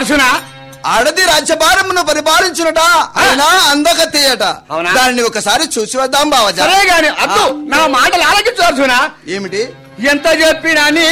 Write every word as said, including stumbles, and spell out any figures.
అర్జున? ఆడది రాజ్యభారమును పరిపాలించునట అయినా అందగత్తేయట. దానిని ఒకసారి చూసి వద్దాం బావజా. సరే గాని అద్దు, నా మాటలు ఆలకించు అర్జున. ఏమిటి? ఎంత చెప్పినా